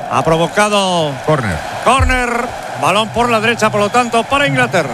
Ha provocado córner, balón por la derecha, por lo tanto, para Inglaterra.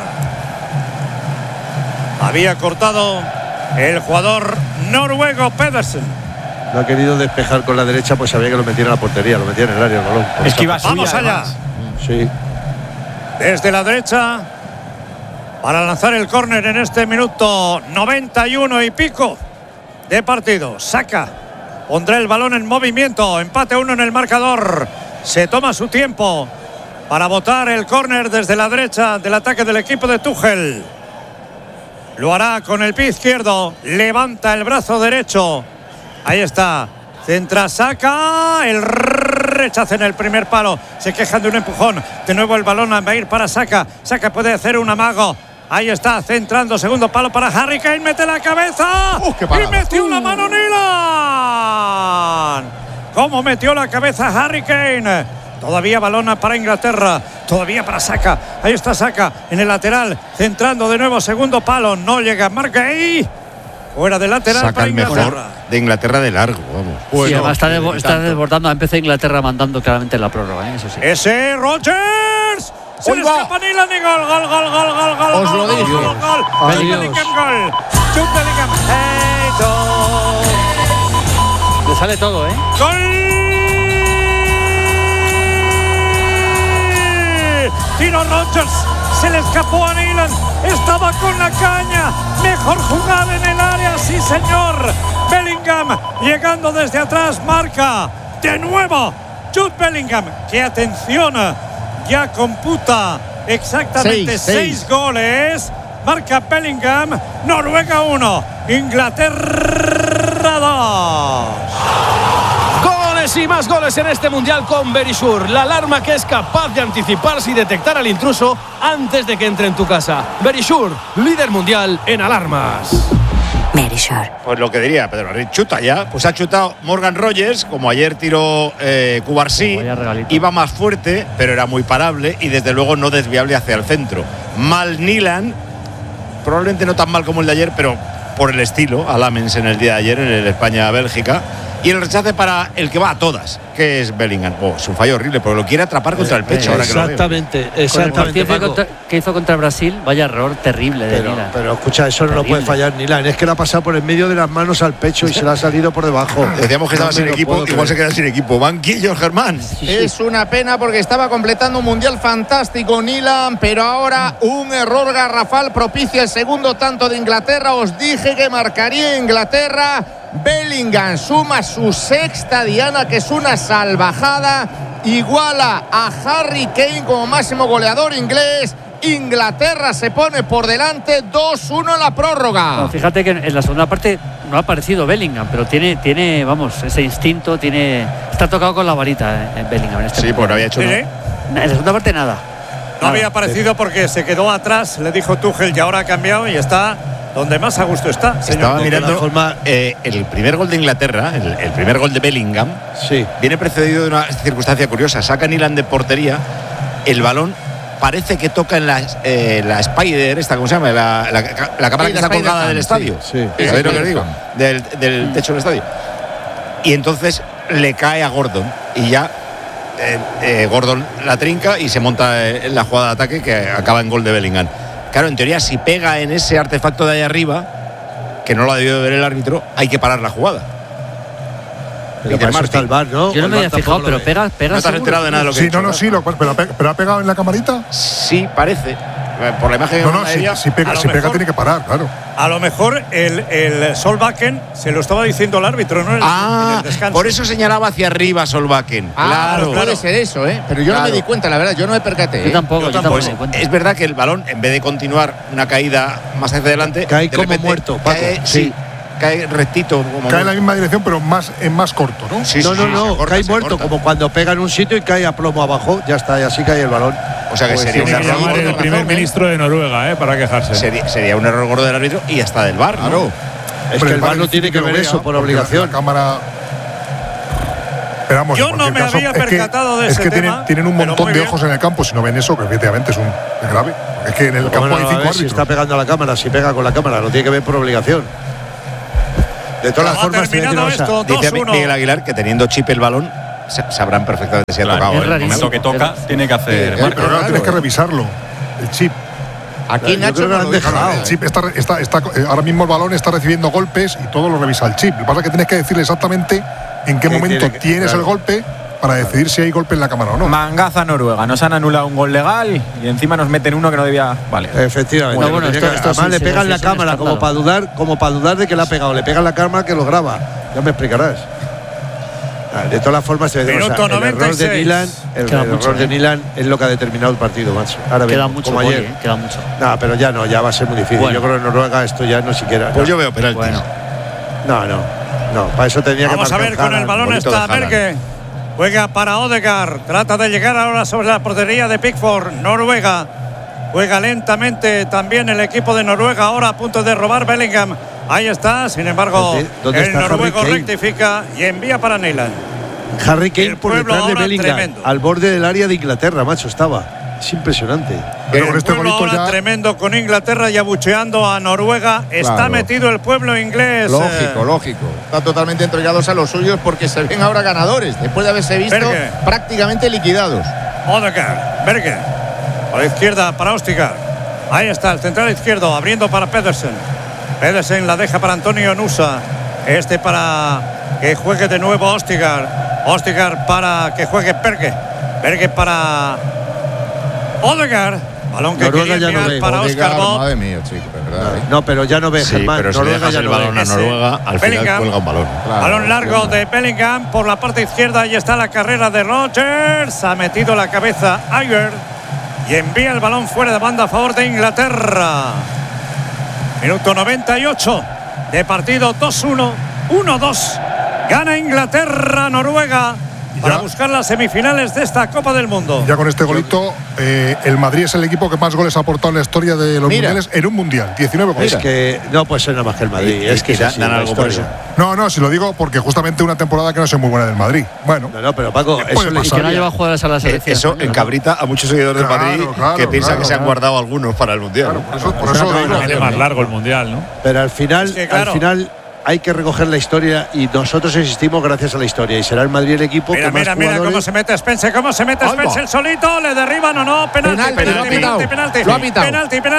Había cortado el jugador noruego Pedersen. Lo ha querido despejar con la derecha, pues sabía que lo metía en la portería, lo metía en el área, el balón. Vamos allá. Sí. Desde la derecha, para lanzar el córner en este minuto 91 y pico de partido. Saka pondrá el balón en movimiento. Empate 1 en el marcador. Se toma su tiempo para botar el córner desde la derecha del ataque del equipo de Tuchel. Lo hará con el pie izquierdo. Levanta el brazo derecho. Ahí está. Centra Saka. El rechazo en el primer palo. Se quejan de un empujón. De nuevo el balón va a ir para Saka. Saka puede hacer un amago. Ahí está, centrando, segundo palo para Harry Kane, mete la cabeza y metió la mano Nilan. ¿Cómo metió la cabeza Harry Kane? Todavía balona para Inglaterra, todavía para Saka. Ahí está Saka en el lateral, centrando de nuevo, segundo palo, no llega Mark Gay. Fuera del lateral Saca para el Inglaterra. mejor de Inglaterra de largo, vamos. Sí, además está desbordando. Empezó Inglaterra mandando claramente la prórroga, eso sí. Ese Rodgers. Se le escapa Nilan y gol. Os lo digo. Gol. Bellingham, gol. Jude Bellingham. Le sale todo, ¿eh? ¡Gol! Tiro Rodgers. Se le escapó a Nilan. Estaba con la caña. Mejor jugada en el área, sí señor. Bellingham llegando desde atrás. Marca de nuevo Jude Bellingham. ¡Qué atención! Ya computa exactamente 6 goles. Marca Bellingham. Noruega 1, Inglaterra 2. Goles y más goles en este mundial con Verisure, la alarma que es capaz de anticiparse y detectar al intruso antes de que entre en tu casa. Verisure, líder mundial en alarmas. Pues lo que diría Pedro Henry, chuta ya. Pues ha chutado Morgan Rogers, como ayer tiró Cubarsí. Iba más fuerte, pero era muy parable y desde luego no desviable hacia el centro. Mal Nilan, probablemente no tan mal como el de ayer, pero por el estilo, a Lamens en el día de ayer, en el España-Bélgica. Y el rechace para el que va a todas, que es Bellingham. Es un fallo horrible, porque lo quiere atrapar contra el pecho. Exactamente. Con el partido que hizo contra Brasil, vaya error terrible de Nilan. Pero escucha, eso no lo puede fallar Nilan. Es que lo ha pasado por en medio de las manos al pecho y se le ha salido por debajo. Decíamos que estaba sin equipo, igual se queda sin equipo. Banquillo, Germán. Es una pena porque estaba completando un mundial fantástico Nilan, pero ahora un error garrafal propicia el segundo tanto de Inglaterra. Os dije que marcaría Inglaterra. Bellingham suma su sexta diana, que es una salvajada. Iguala a Harry Kane como máximo goleador inglés. Inglaterra se pone por delante 2-1 en la prórroga. No, fíjate que en la segunda parte no ha aparecido Bellingham, pero tiene vamos, ese instinto, está tocado con la varita en Bellingham. En este sí, pues no había hecho nada. En la segunda parte nada. No había aparecido porque se quedó atrás, le dijo Tuchel, y ahora ha cambiado y está donde más a gusto está. Estaba mirando el primer gol de Inglaterra, el primer gol de Bellingham, viene precedido de una circunstancia curiosa. Saca Nilan de portería, el balón parece que toca en la Spider, ¿cómo se llama? La cámara que está colgada del estadio. ¿Sabéis lo que os digo? Del techo del estadio. Y entonces le cae a Gordon y ya Gordon la trinca y se monta en la jugada de ataque que acaba en gol de Bellingham. Claro, en teoría, si pega en ese artefacto de ahí arriba, que no lo ha debido ver el árbitro, hay que parar la jugada. Pero para eso está el VAR, ¿no? Yo no me había fijado, pero pega. ¿No te has enterado de nada de lo que sí, pero ha pegado en la camarita. Sí, parece. Por la imagen si pega tiene que parar, claro. A lo mejor el Solbakken se lo estaba diciendo al árbitro, ¿no? En el descanso. Por eso señalaba hacia arriba Solbakken. Claro. Puede ser eso, pero yo no me di cuenta, la verdad, yo no me percaté. Yo tampoco. Es verdad que el balón, en vez de continuar una caída más hacia adelante, cae como muerto, Paco. Cae rectito. Cae en la misma dirección, pero más corto, ¿no? No, cae muerto, como cuando pega en un sitio y cae a plomo abajo, ya está, y así cae el balón. O sea que sería un error. El primer ministro de Noruega, para quejarse. Sería un error gordo del árbitro y hasta del VAR, ¿no? Claro. Es que el VAR no tiene que ver eso por obligación. La cámara. Esperamos, yo no me había percatado de ese tema. Es que tienen un montón de ojos en el campo. Si no ven eso, que efectivamente es grave. Es que en el campo hay 5 árbitros. Si está pegando a la cámara, si pega con la cámara, lo tiene que ver por obligación. De todas las formas, dice Miguel Aguilar que teniendo chip el balón sabrán perfectamente si ha tocado. es En el momento rarísimo. que toca, tiene que hacer. Pero claro, tienes que revisarlo. El chip. Aquí Yo Nacho creo que no lo lo han dijo. dejado. El chip está ahora mismo el balón está recibiendo golpes y todo lo revisa el chip. Lo que pasa es que tienes que decirle exactamente en qué momento tienes el golpe para decidir si hay golpe en la cámara o no. Mangaza Noruega. Nos han anulado un gol legal y encima nos meten uno que no debía. Vale. Efectivamente. No, bueno, esto Además sí, le sí, pegan sí, la es un cámara como para dudar de que le ha pegado. Le pegan la cámara que lo graba. Ya me explicarás. De todas las formas, el Minuto error 96. de Nilan, el Queda mucho, error de Nilan es lo que ha determinado el partido, macho. Ahora Queda bien, mucho, como ayer. Poli, queda mucho. No, pero ya no, ya va a ser muy difícil. Bueno. Yo creo que en Noruega esto ya no siquiera. Pues yo veo penalti. Bueno. No, para eso tenía Vamos que a marcar ver, con el Haaland. balón bonito de está Haaland. Berge. Juega para Odegaard. Trata de llegar ahora sobre la portería de Pickford. Noruega. Juega lentamente también el equipo de Noruega. Ahora a punto de robar Bellingham. Ahí está. Sin embargo, ¿Dónde el está Harry noruego Kane? rectifica y envía para Nyland. Harry Kane El por pueblo detrás de ahora Bellingham, tremendo. al borde del área de Inglaterra, macho, estaba. Es impresionante. Pero El con este pueblo golito ahora ya. tremendo con Inglaterra y abucheando a Noruega. Está Claro. metido el pueblo inglés. Lógico. Están totalmente entregados a los suyos porque se ven ahora ganadores, después de haberse visto Berge. prácticamente liquidados. Odegaard, Berge. A la izquierda para Ostigar. Ahí está el central izquierdo abriendo para Pedersen. Pedersen la deja para Antonio Nusa. Este para que juegue de nuevo Ostigar. Ostigar para que juegue Berge. Berge para Odegaard. Balón que Noruega quería ya no enviar ve. para Oscar Odegaard, Bob. madre mía, chico, de verdad. No, pero ya no ve, Sí, Germán. pero si Noruega dejas ya el no balón ve. a Noruega, al final Bellingham. cuelga un balón. Claro, Balón largo entiendo. de Bellingham por la parte izquierda. Ahí está la carrera de Rodgers. Ha metido la cabeza Ayer y envía el balón fuera de banda a favor de Inglaterra. Minuto 98 de partido. 2-1, 1-2. Gana Inglaterra, Noruega para buscar las semifinales de esta Copa del Mundo. Ya con este golito, el Madrid es el equipo que más goles ha aportado en la historia de los Mira. mundiales en un mundial. 19 goles. Es que no puede ser nada más que el Madrid. Y- es que y es dan así, algo la por historia. No, si lo digo porque justamente una temporada que no es muy buena del Madrid. Bueno, No, pero Paco, Puede eso es la pasar. Y que no historia. lleva jugadores a la selección. Eso española, ¿no? encabrita a muchos seguidores del Claro, Madrid claro, que piensan claro, que se han claro. guardado algunos para el Mundial. por eso digo. Es más largo el mundial, ¿no? Pero al final, Es que, claro. al final hay que recoger la historia y nosotros existimos gracias a la historia y será el Madrid el equipo Mira, que más mira, mira jugadores. cómo se mete Spence, el solito, le derriban o no, penalti, Penalti, lo ha penalti, pitado. penalti, Lo ha pitado.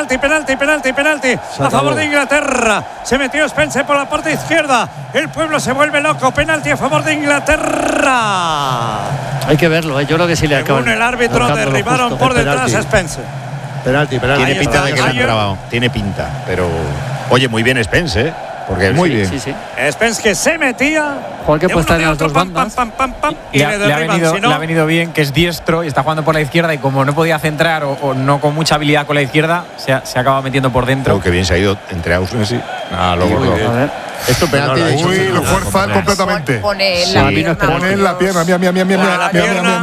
penalti, a favor de Inglaterra. Se metió Spence por la parte izquierda, el pueblo se vuelve loco, penalti a favor de Inglaterra. Hay que verlo, yo creo que sí le acaban. Según el árbitro marcándolo derribaron justo. por detrás penalti. a Spence. Penalti. Tiene Ahí pinta está, de que le han Ayer. grabado. Tiene pinta. Pero, oye, muy bien Spence, ¿eh? Porque Muy sí, bien. Sí, sí. Spence que se metía. Juan que de puede estar uno, en de las dos otro, pam, bandas. pam, y Le le ha derriban. Si no, venido bien, que es diestro y está jugando por la izquierda y como no podía centrar o no con mucha habilidad con la izquierda, se acaba metiendo por dentro. Oh, que bien se ha ido entre Auschwitz y. A ver. Esto penalti de Uy, lo fuerza él completamente. Pone Sí. la Vino pierna. esperando. Pon en la pierna, mira, la pierna.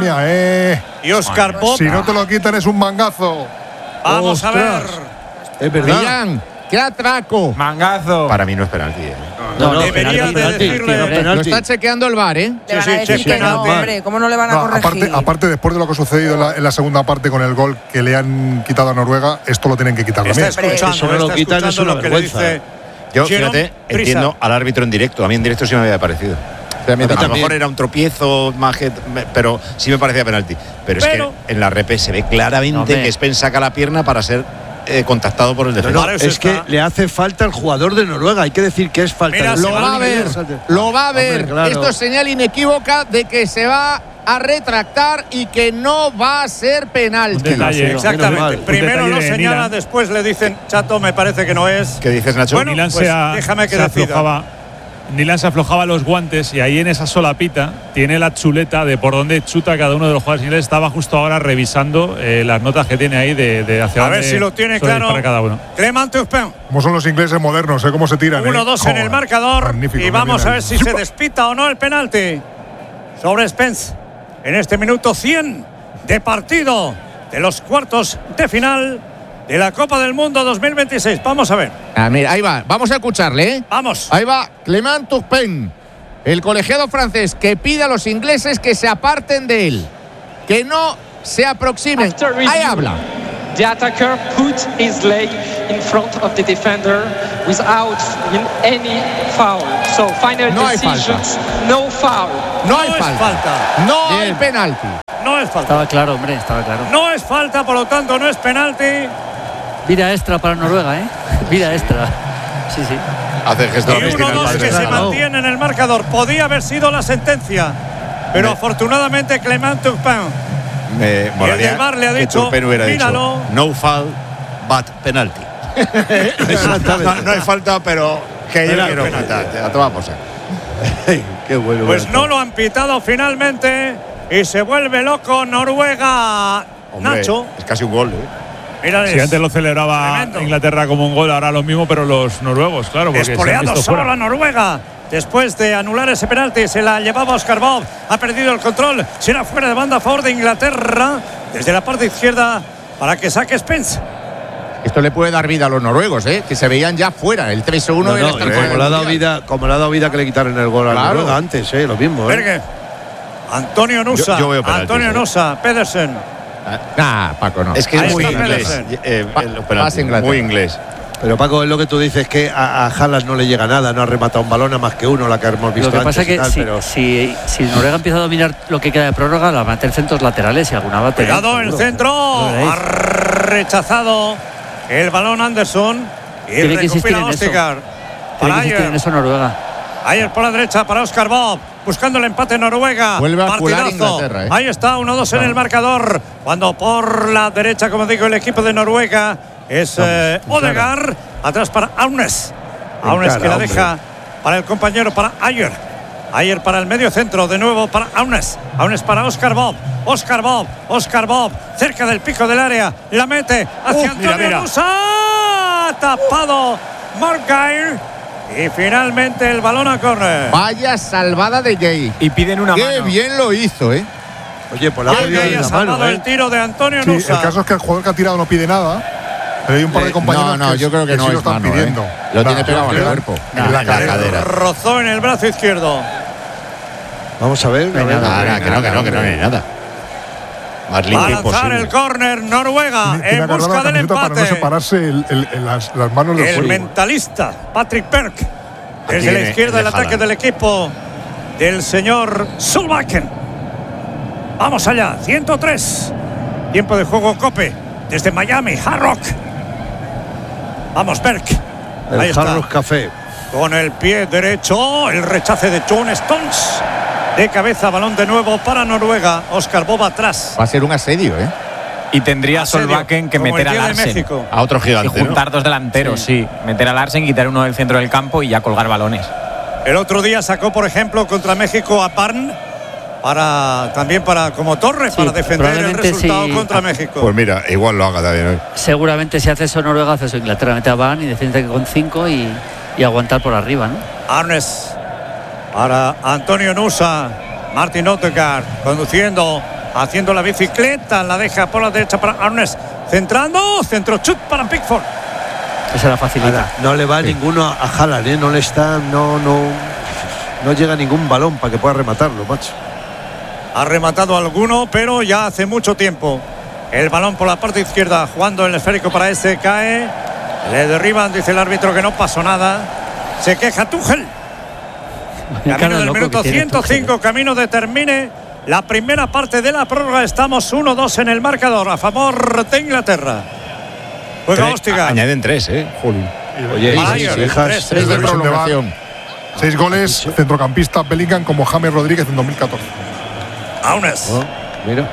Y Oscar Bob. Si no te lo quitan es un mangazo. Vamos a ver. Es verdad. Millán, qué atraco. Mangazo. Para mí no es penalti. ¿eh? No, debería de decirle- Lo penalti. está chequeando el VAR, ¿eh? Le van Sí, a sí, decir sí, que no, penalti. hombre. ¿Cómo no le van a No, corregir? aparte, después de lo que ha sucedido en la segunda parte con el gol que le han quitado a Noruega, esto lo tienen que quitar Está también. escuchando, Eso no lo está quitan, escuchando es una lo que le vergüenza. dice Yo, Jerome fíjate, Prisa. entiendo al árbitro en directo. A mí en directo sí me había parecido. A lo también. mejor era un tropiezo, más pero sí me parecía penalti. Pero es Pero- que en la repe se ve claramente Hombre. que Spence saca la pierna para ser contactado por el defensa. Para eso Es que está. le hace falta al jugador de Noruega. Hay que decir que es falta. Mira, El se Lo va a árbitro ver, salte. lo va a ver. Hombre, claro. Esto es señal inequívoca de que se va a retractar y que no va a ser penalti. Un detalle. Exactamente. Menos mal. Primero Un lo detalle de señala, Nilan. después le dicen, chato, me parece que no es. ¿Qué dices, Nacho? Bueno, Nilan pues déjame que decida. Nilan se aflojaba los guantes y ahí en esa solapita tiene la chuleta de por dónde chuta cada uno de los jugadores ingleses. Estaba justo ahora revisando las notas que tiene ahí de hacia A dónde ver si lo tiene suele claro. disparar cada uno. Clement Turpin. Como son los ingleses modernos, cómo se tiran. 1-2 en el Joder, marcador. magnífico, Y vamos mira, a ver si se despita o no el penalti sobre Spence en este minuto 100 de partido de los cuartos de final de la Copa del Mundo 2026. Vamos a ver. Ah, mira, ahí va. Vamos a escucharle, ¿eh? Vamos. Ahí va Clement Turpin, el colegiado francés que pide a los ingleses que se aparten de él, que no se aproximen. Ahí habla. The attacker put his leg in front of the defender without any foul. So final decisions, no foul. No hay falta. No hay penalti. No es falta. Estaba claro, hombre, estaba claro. No es falta, por lo tanto no es penalti. Vida extra para Noruega, ¿eh? Vida extra. Sí, sí. Hace gesto Y 1-2 que se mantiene en el marcador. Podía haber sido la sentencia, pero afortunadamente Clement Turpin, Me molaría el del VAR le ha que dicho, Turpin hubiera míralo. dicho no foul, but penalty. no hay falta, pero que yo quiero falta. A tomar por saco. Qué bueno. Pues no lo han pitado finalmente y se vuelve loco Noruega. Hombre, Nacho. es casi un gol, Mira, Si antes lo celebraba tremendo. Inglaterra como un gol, ahora lo mismo, pero los noruegos, claro, porque se han Espoleado visto solo fuera. la Noruega. Después de anular ese penalti, se la llevaba Oscar Bob. Ha perdido el control. Será fuera de banda a favor de Inglaterra. Desde la parte izquierda para que saque Spence. Esto le puede dar vida a los noruegos, que se veían ya fuera. El 3-1 No, era no, estar fuera como, del le ha dado Mundial. vida, como le ha dado vida que le quitaron el gol a Claro. Noruega antes, lo mismo. Berge. Antonio Nusa. Yo veo penaltis, Antonio Nusa. Pedersen. Paco, no. Es que Ahí es muy está inglés. Pedersen. Los penaltis, Inglaterra. muy inglés. Pero Paco, es lo que tú dices, que a Haaland no le llega nada, no ha rematado un balón a más que uno, la que hemos visto Lo que pasa es antes y que tal, si, pero si Noruega empieza a dominar lo que queda de prórroga, la va a meter centros laterales y alguna va a tener. Cuidado el seguro. centro. Lo veréis. Ha rechazado el balón Anderson. Y Tiene que insistir recupera en eso. Ostigar. Tiene Para que insistir en Ayer. eso Noruega. Ayer por la derecha para Oscar Bob. Buscando el empate Noruega. Vuelve a cular Partidazo. Inglaterra, Ahí está, 1-2 en el marcador. Cuando por la derecha, como digo, el equipo de Noruega es Odegaard. Atrás para Aunes. Aunes que la deja para el compañero, para Ayer. Ayer para el medio centro, de nuevo para Aunes. Aunes para Oscar Bob. Oscar Bob. Oscar Bob. Cerca del pico del área. La mete hacia Antonio mira. Nusa. Tapado Margair. Y finalmente el balón a córner. Vaya salvada de Jay. Y piden una Qué mano. bien lo hizo, oye, pues la ha pedido Jay en ha la salvado mano, el tiro de Antonio Sí, Nusa. el caso es que el jugador que ha tirado no pide nada. Pero hay un par de compañeros no, que yo creo que no sí es lo están mano, pidiendo. Lo tiene Nah, pegado en el queda cuerpo. en la cadera. Rozó en el brazo izquierdo. Vamos a ver. No hay nada. Que no hay nada. Más Va a limpio lanzar imposible. el córner Noruega Tiene en agarrada busca la del camiseta para no empate. separarse las manos del El juego. mentalista Patrick Berg. Desde Aquí la viene izquierda el el de ataque Haaland. del equipo del señor Solbakken. Vamos allá, 103. Tiempo de juego Cope desde Miami, Hard Rock. Vamos, Berg. Ahí El está. Hard Rock Café. Con el pie derecho, el rechace de John Stones. De cabeza, balón de nuevo para Noruega. Oscar Bob atrás. Va a ser un asedio, Y tendría Asedio, Solbakken que como meter el a día de Larsen. México. A otro Y gigante, ¿no? juntar dos delanteros, sí. Meter a Larsen, quitar uno del centro del campo y ya colgar balones. El otro día sacó, por ejemplo, contra México a Parn también como torre Sí, para defender el probablemente resultado sí. contra México. Pues mira, igual lo haga también hoy. Seguramente si hace eso Noruega, hace eso Inglaterra, mete a Van y defiende con 5 y aguantar por arriba, ¿no? Arnes para Antonio Nusa. Martin Odegaard conduciendo, haciendo la bicicleta, la deja por la derecha para Arnes. Centrando, centro chut para Pickford. Esa la facilita. Ahora, no le va ninguno a Haaland, no le está, no llega ningún balón para que pueda rematarlo, macho. Ha rematado alguno, pero ya hace mucho tiempo. El balón por la parte izquierda, jugando el esférico para este, cae. Le derriban, dice el árbitro que no pasó nada. Se queja Tuchel. Camino del minuto 105, camino de termine la primera parte de la prórroga. Estamos 1-2 en el marcador a favor de Inglaterra. Juega Ostigar. Añaden 3, Julio. Oye, Para y si Ayer, dejas 3 de revisión de VAR. prolongación. 6 goles, centrocampista Bellingham como James Rodríguez en 2014. Aunes. mira.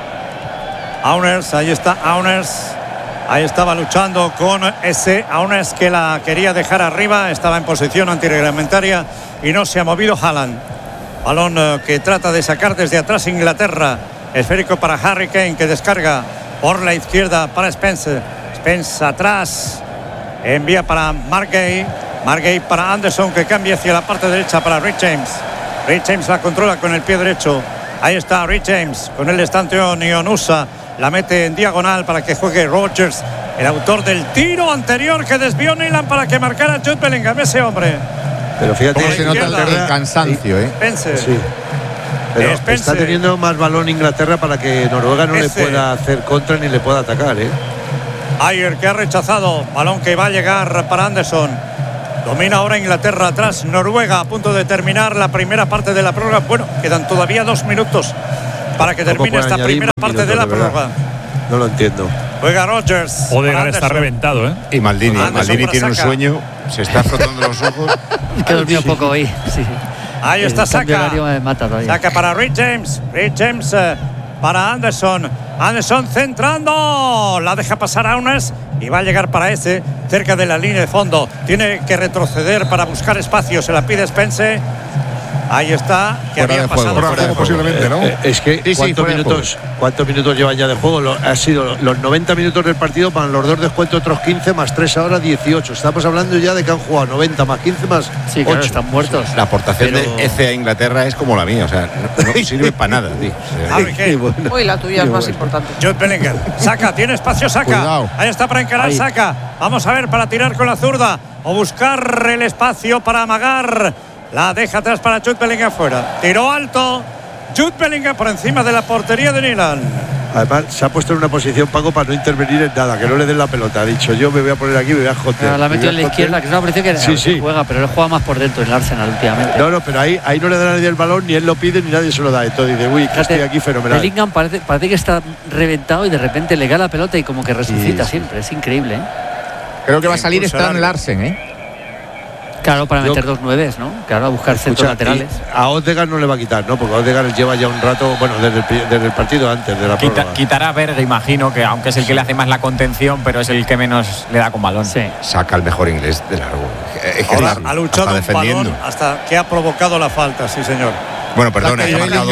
Aunes, ahí está Aunes. Ahí estaba luchando con ese Aunes que la quería dejar arriba. Estaba en posición antirreglamentaria y no se ha movido Haaland. Balón que trata de sacar desde atrás Inglaterra. Esférico para Harry Kane que descarga por la izquierda para Spence. Spence atrás. Envía para Margay. Margay para Anderson que cambia hacia la parte derecha para Rich James. Rich James la controla con el pie derecho. Ahí está Rich James. Con él está Antonio Nusa. La mete en diagonal para que juegue Rodgers, el autor del tiro anterior que desvió Nyland para que marcara Jude Bellingham, ese hombre. Pero fíjate, Cómo se nota el cansancio, Spence. Sí. Pero Spence. está teniendo más balón Inglaterra para que Noruega no le Ese. pueda hacer contra ni le pueda atacar, Ayer que ha rechazado. Balón que va a llegar para Anderson. Domina ahora Inglaterra atrás. Noruega a punto de terminar la primera parte de la prórroga. Bueno, quedan todavía 2 minutos para que termine esta primera parte de la prórroga. No lo entiendo. Juega Rodgers. Odegaard está reventado, ¿eh? Y Maldini tiene un sueño. Se está frotando los ojos. Es que dormido poco hoy. Sí. Ahí está Saka. Saka para Reece James. Reece James para Anderson. Anderson centrando. La deja pasar a Aunes y va a llegar para ese cerca de la línea de fondo. Tiene que retroceder para buscar espacio. Se la pide Spence. Ahí está, que había pasado fuera de juego posiblemente, ¿no? Es que ¿cuántos minutos llevan ya de juego? Ha sido los 90 minutos del partido, para los 2 descuentos otros 15 más 3 ahora 18. Estamos hablando ya de que han jugado 90 más 15 más 8. Claro, están muertos. La aportación de ECE a Inglaterra es como la mía, o sea, no sirve para nada, tío. Uy, la tuya es más importante. Jude Bellingham. Saka, tiene espacio Saka. Cuidado. Ahí está para encarar Saka. Vamos a ver para tirar con la zurda o buscar el espacio para amagar. La deja atrás para Jude Bellingham fuera. Tiró alto. Jude Bellingham por encima de la portería de Nyland. Además, se ha puesto en una posición, Paco, para no intervenir en nada, que no le den la pelota. Ha dicho, yo me voy a poner aquí, me voy a joder. La metió en la izquierda, que es una posición que juega, pero él juega más por dentro en el Arsenal últimamente. No, pero ahí no le da a nadie el balón, ni él lo pide, ni nadie se lo da. Entonces dice, uy, que estoy aquí fenomenal. Bellingham parece que está reventado y de repente le cae la pelota y como que resucita siempre. Es increíble, ¿eh? Creo que va a salir Strand Larsen, ¿eh? Claro, para meter 2 9, ¿no? Claro, a buscar centros laterales. A Odegaard no le va a quitar, ¿no? Porque Odegaard lleva ya un rato, bueno, desde el partido antes de la prórroga. Quitará a Berge, imagino, que aunque es el que le hace más la contención, pero es el que menos le da con balón. Sí. Saca el mejor inglés de largo. Es que ahora ha luchado un balón hasta que ha provocado la falta, sí, señor. Bueno, perdona,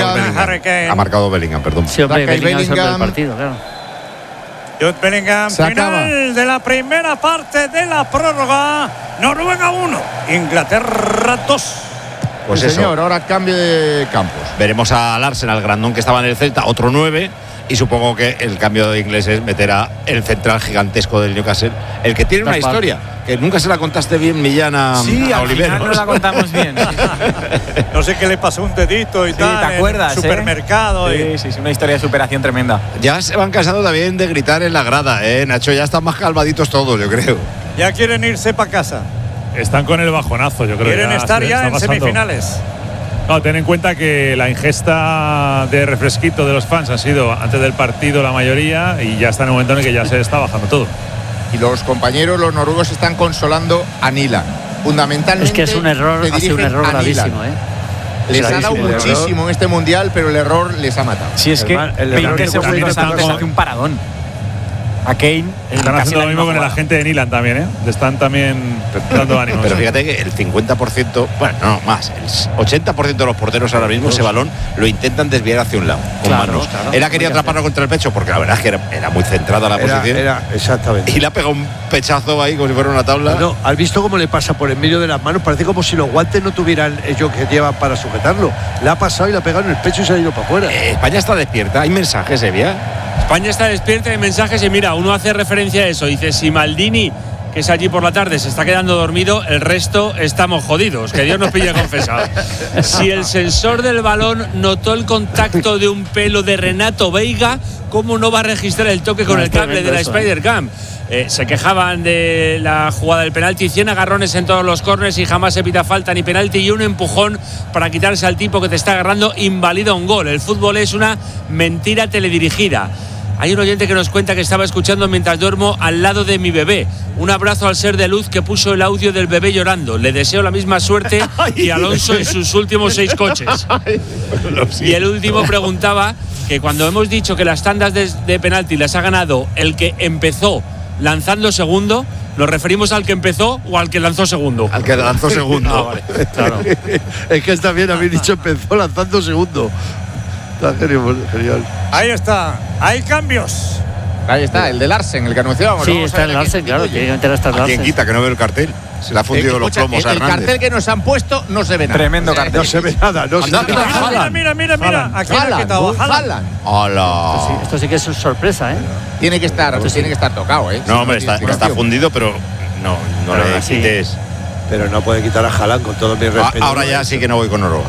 ha marcado Bellingham, perdón. Sí, hombre, Bellingham sobre el partido, claro. Jude Bellingham, final de la primera parte de la prórroga. Noruega 1, Inglaterra 2. Pues sí, señor, ahora cambio de campos. Veremos al Arsenal, grandón que estaba en el Celta, otro 9. Y supongo que el cambio de inglés es meter a el central gigantesco del Newcastle, el que tiene una historia que nunca se la contaste bien, Millán, a Oliver. No la contamos bien. No sé qué le pasó, un dedito y tal. ¿Te acuerdas? En el supermercado. Sí, una historia de superación tremenda. Ya se van cansando también de gritar en la grada, Nacho. Ya están más calmaditos todos, yo creo. Ya quieren irse para casa. Están con el bajonazo, yo creo. Quieren estar ya en semifinales. No, ten en cuenta que la ingesta de refresquito de los fans ha sido antes del partido la mayoría y ya está en el momento en el que ya se está bajando todo. Y los compañeros, los noruegos, están consolando a Nyland. Fundamentalmente. Es que es un error, ha sido un error gravísimo, Les ha dado muchísimo en este mundial, pero el error les ha matado. Si es que 20 segundos antes hace un paradón. A Kane están haciendo lo mismo con el agente de Nyland también, Le están también dando ánimos. Pero fíjate que el 50%, bueno, no más, el 80% de los porteros ahora mismo ese balón lo intentan desviar hacia un lado con manos. Claro, él ha querido atraparlo contra el pecho porque la verdad es que era muy centrada la posición. Exactamente. Y le ha pegado un pechazo ahí como si fuera una tabla. No, ¿has visto cómo le pasa por en medio de las manos? Parece como si los guantes no tuvieran ellos que llevan para sujetarlo. Le ha pasado y le ha pegado en el pecho y se ha ido para afuera. España está despierta. ¿Hay mensajes, Evia? España está despierta, hay mensajes y mira, uno hace referencia a eso. Dice, si Maldini, que es allí por la tarde, se está quedando dormido, el resto estamos jodidos. Que Dios nos pille confesado. Si el sensor del balón notó el contacto de un pelo de Renato Veiga, ¿cómo no va a registrar el toque con el cable de la Spider-Cam? Se quejaban de la jugada del penalti, 100 agarrones en todos los córners y jamás se pita falta ni penalti, y un empujón para quitarse al tipo que te está agarrando invalida un gol. El fútbol es una mentira teledirigida. Hay un oyente que nos cuenta que estaba escuchando mientras duermo al lado de mi bebé. Un abrazo al ser de luz que puso el audio del bebé llorando. Le deseo la misma suerte y Alonso en sus últimos 6 coches. Y el último preguntaba que cuando hemos dicho que las tandas de penalti las ha ganado el que empezó lanzando segundo, ¿nos referimos al que empezó o al que lanzó segundo? Al que lanzó segundo. Vale, claro. Es que está bien, habéis dicho empezó lanzando segundo. Está genial. Ahí está, hay cambios. Ahí está, el de Larsen, el que anunciábamos. Sí, está el Larsen, claro, tiene que meter hasta el Larsen. ¿A quién quita que no ve el cartel? Se le ha fundido los plomos a Hernández. El cartel que nos han puesto no se ve nada. Tremendo cartel. No se ve nada, no se ve nada. Mira. Aquí ha quitado Haaland. ¡Hala! Esto sí que es sorpresa, Tiene que estar tocado, No, hombre, está fundido, pero no le quites. Pero no puede quitar a Haaland, con todo mi respeto. Ahora ya sí que no voy con Noruega.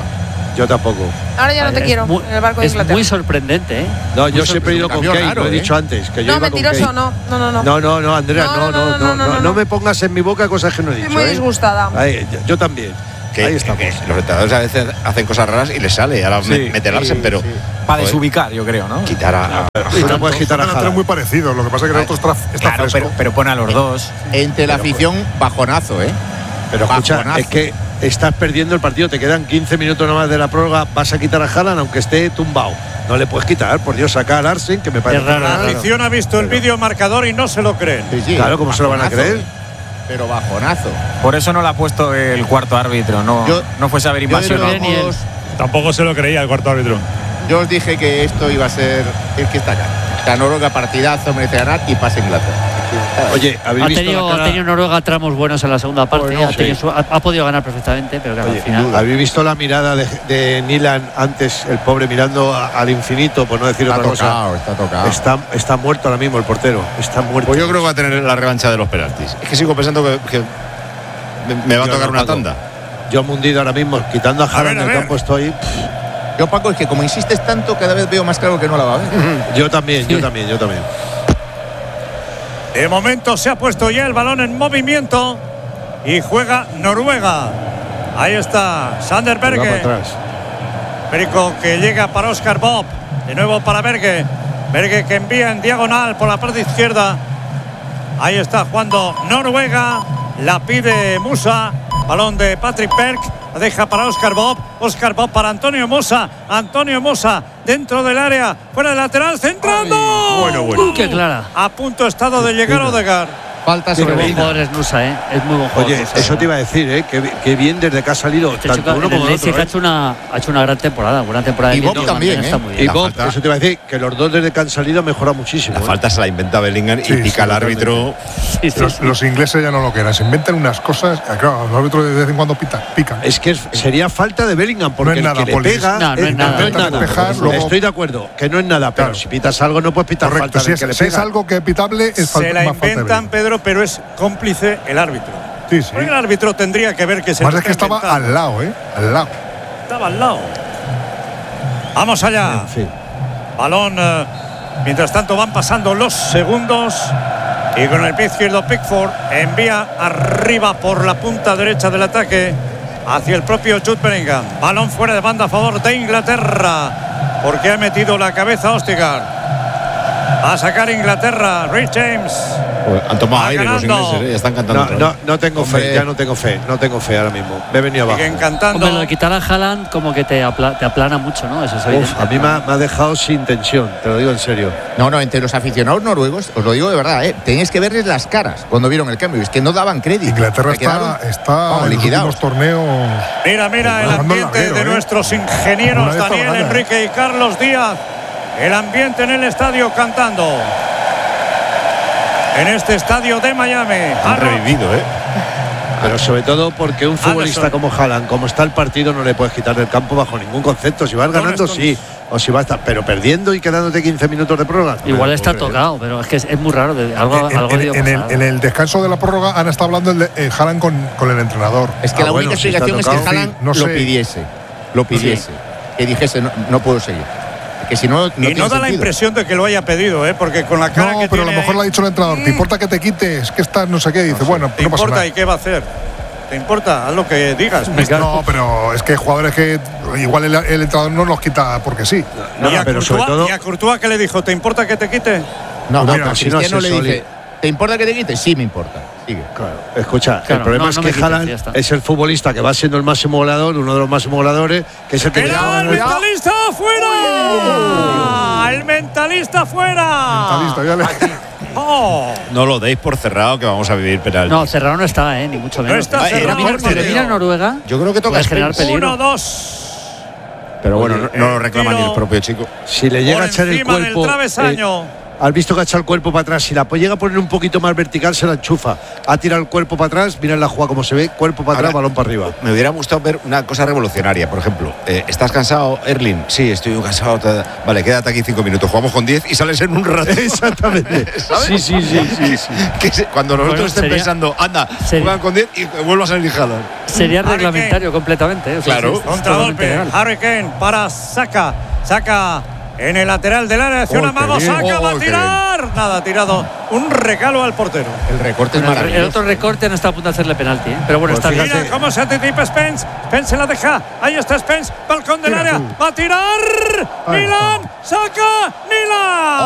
Yo tampoco. Ahora ya no te quiero en el barco de Inglaterra. Es muy sorprendente, ¿eh? No, yo siempre he ido con Kane, lo he dicho antes. Que yo no, iba mentiroso, con no. No, Andrea, no me pongas en mi boca cosas que no he dicho. Estoy muy disgustada. Yo también. Ahí estamos. Los entrenadores a veces hacen cosas raras y les sale. Ahora meter Larsen, pero. Para desubicar, yo creo, ¿no? Quitar a. No puedes quitar a Haaland. muy parecido. Lo que pasa es que el otro está fresco. Pero pone a los dos. Entre la afición, bajonazo, ¿eh? Pero escucha, es que estás perdiendo el partido. Te quedan 15 minutos nomás de la prórroga. Vas a quitar a Haaland aunque esté tumbado. No le puedes quitar, por Dios, saca a Larsen, que me parece raro. La afición ha visto el vídeo marcador y no se lo creen. Claro, ¿cómo se lo van a creer? Pero bajonazo. Por eso no le ha puesto el cuarto árbitro. No fuese a haber invasión. Tampoco se lo creía el cuarto árbitro. Yo os dije que esto iba a ser el que está acá. La Noruega partidazo, merece ganar y pasa Inglaterra. Oye, ha tenido Noruega tramos buenos en la segunda parte. Ha podido ganar perfectamente, pero claro, al final. ¿Habéis visto la mirada de Nilan antes, el pobre mirando al infinito, por no decir otra cosa? Está tocado. Está muerto ahora mismo el portero. Está muerto. Pues yo creo que va a tener la revancha de los penaltis. Es que sigo pensando que me va a tocar una tanda. Yo mundido ahora mismo, quitando a Haaland que han puesto ahí. Yo, Paco, es que como insistes tanto, cada vez veo más claro que no la va a ver. Yo también. De momento se ha puesto ya el balón en movimiento y juega Noruega. Ahí está Sander Berge. Perico que llega para Oscar Bob. De nuevo para Berge. Berge que envía en diagonal por la parte izquierda. Ahí está jugando Noruega. La pide Musa. Balón de Patrick Berg. La deja para Oscar Bob. Oscar Bob para Antonio Mosa. Antonio Mosa dentro del área. Fuera del lateral. Centrando. Bueno. Qué clara. A punto estado de llegar Odegaard. Falta sobre buen jugador es Nusa, ¿eh? Es muy buen jugador. Oye, eso te iba a decir, ¿eh? Que bien desde que ha salido tanto uno como el otro. Ha hecho una gran temporada. Buena temporada. Y Bob también, está muy bien. Y Bob, eso te iba a decir, que los dos desde que han salido mejora muchísimo. La falta se la inventa Bellingham y pica al árbitro. Los ingleses ya no lo quieren. Se inventan unas cosas. Claro, los árbitros de vez en cuando pican. Es que sería falta de Bellingham, porque no es el que le pega. No es nada. Estoy de acuerdo, que no es nada. Pero si pitas algo, no puedes pitar falta del que le pega. Si es algo que es pitable, es falta. Se la inventan, Pedro, pero es cómplice el árbitro. Sí. Porque el árbitro tendría que ver que se. Más es que estaba al lado, al lado. Estaba al lado. Vamos allá. Sí. Balón. Mientras tanto van pasando los segundos. Y con el pie izquierdo Pickford envía arriba por la punta derecha del ataque hacia el propio Jude Bellingham. Balón fuera de banda a favor de Inglaterra. Porque ha metido la cabeza Odegaard. Va a sacar Inglaterra. Rhys James. Han tomado aire los ingleses, ya están cantando. No tengo fe, ya no tengo fe ahora mismo. Me he venido abajo. Siguen cantando. Hombre, lo de quitar a Haaland como que te aplana mucho, ¿no? Eso es evidente. A mí me ha dejado sin tensión, te lo digo en serio. No, entre los aficionados noruegos, os lo digo de verdad, tenéis que verles las caras cuando vieron el cambio. Es que no daban crédito. Inglaterra está en los últimos torneos. Mira el ambiente de nuestros ingenieros Daniel, Enrique y Carlos Díaz. El ambiente en el estadio cantando. En este estadio de Miami. Han revivido, Pero sobre todo porque un futbolista como Haaland, como está el partido, no le puedes quitar del campo bajo ningún concepto. Si vas ganando, sí. O si vas pero perdiendo y quedándote 15 minutos de prórroga. Igual está tocado, pero es que es muy raro. En el descanso de la prórroga han estado hablando de Haaland con el entrenador. Es que la única explicación es que Haaland lo pidiese. Que dijese, no puedo seguir. Que si no, y no da la impresión de que lo haya pedido, porque con la cara que pero tiene a lo mejor le ha dicho el entrenador, ¿te importa que te quites? Que estás no sé qué. Dice, bueno, ¿te importa y qué va a hacer? ¿Te importa? Haz lo que digas. No, pero es que hay jugadores que igual el entrenador no los quita porque sí. ¿Y a Courtois qué le dijo? ¿Te importa que te quite? No, pero si no le dice, ¿te importa que te quites? Sí, me importa. Sigue. Claro, escucha, el problema es que Haaland es el futbolista que va siendo el máximo goleador, uno de los máximos goleadores, que es el que ¡El mentalista fuera! ¡El mentalista fuera! No lo deis por cerrado, que vamos a vivir penal. No, cerrado no está, ni mucho menos. No está cerrado. Mira Noruega. Yo creo que toca generar peligro. 1-2. Pero bueno, no lo reclama ni el propio chico. Si le llega a echar el cuerpo. Has visto que ha echado el cuerpo para atrás. Si la llega a poner un poquito más vertical, se la enchufa. Ha tirado el cuerpo para atrás. Mira la jugada como se ve. Cuerpo para atrás, balón para arriba. Me hubiera gustado ver una cosa revolucionaria. Por ejemplo, ¿estás cansado, Erling? Sí, estoy cansado. Vale, quédate aquí 5 minutos. Jugamos con 10 y sales en un rato. Exactamente. ¿Sabes? Sí. Que cuando nosotros estén pensando, anda, juegan con 10 y vuelvo a salir jalar. Sería reglamentario completamente. Claro. Contragolpe. Harry Kane para Saka. Saka en el lateral del área. Hace un amago. Saka va a tirar. Nada, ha tirado un regalo al portero. El recorte es maravilloso. El otro recorte no está a punto de hacerle penalti, pero bueno, pues está bien. Mira cómo se anticipa Spence. Spence se la deja. Ahí está Spence. Balcón del área. Va a tirar. Milan. Saka. Milan.